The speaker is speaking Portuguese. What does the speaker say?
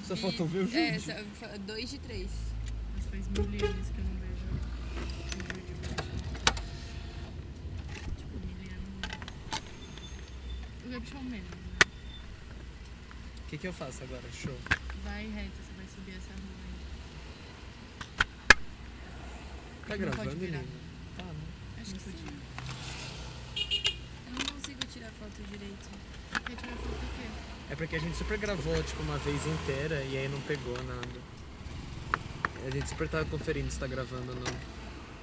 Só faltou ver o vídeo. É, 2 de 3. Mas faz 1000 anos que eu não vejo um vídeo baixo. Tipo, 1000 anos. O Gabchão menos, né? O que eu faço agora? Show. Vai reto, você vai subir essa rua aí. Tá Não gravando, pode virar. menino? Tá, né? Acho que sim. Eu não consigo tirar foto direito. Quer tirar foto do quê? É porque a gente super gravou, tipo, uma vez inteira e aí não pegou nada. A gente super tava conferindo se tá gravando ou não.